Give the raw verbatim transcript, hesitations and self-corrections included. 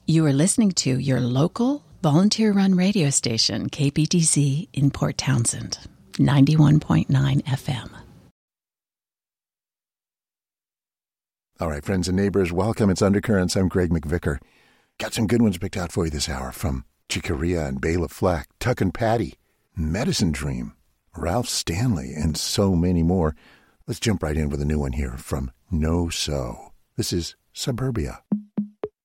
You are listening to your local volunteer-run radio station, K P T C in Port Townsend, ninety-one point nine F M. All right, friends and neighbors, welcome. It's Undercurrents. I'm Greg McVicker. Got some good ones picked out for you this hour from Chicoria and Bela Fleck, Tuck and Patty, Medicine Dream, Ralph Stanley, and so many more. Let's jump right in with a new one here from No So. This is Suburbia.